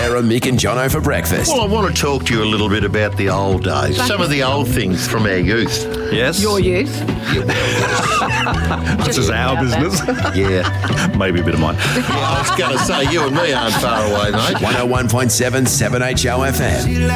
Sarah, Mick and Jono for breakfast. Well, I want to talk to you a little bit about the old days. Some of the old things from our youth. Yes. Your youth. This is our business. Yeah. Maybe a bit of mine. I was going to say, you and me aren't far away, mate. 101.7 7HO FM.